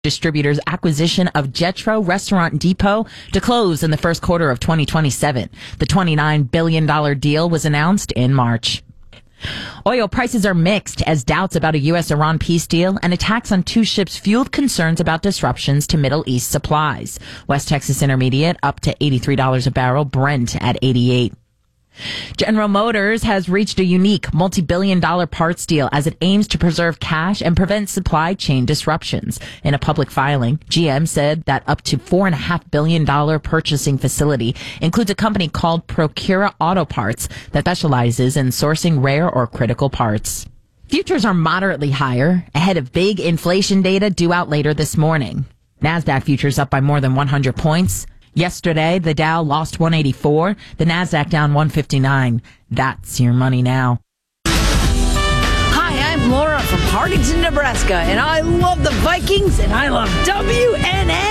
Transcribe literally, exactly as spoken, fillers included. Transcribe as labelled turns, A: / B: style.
A: Distributors' acquisition of Jetro Restaurant Depot to close in the first quarter of twenty twenty-seven. The twenty-nine billion dollars deal was announced in March. Oil prices are mixed as doubts about a U S Iran peace deal and attacks on two ships fueled concerns about disruptions to Middle East supplies. West Texas Intermediate up to eighty-three dollars a barrel, Brent at eighty-eight. General Motors has reached a unique multi-billion dollar parts deal as it aims to preserve cash and prevent supply chain disruptions. In a public filing, G M said that up to four point five billion dollars purchasing facility includes a company called Procura Auto Parts that specializes in sourcing rare or critical parts. Futures are moderately higher ahead of big inflation data due out later this morning. NASDAQ futures up by more than one hundred points. Yesterday, the Dow lost one eighty-four, the NASDAQ down one fifty-nine. That's your money now.
B: Hi, I'm Laura from Hardington, Nebraska, and I love the Vikings, and I love W N A.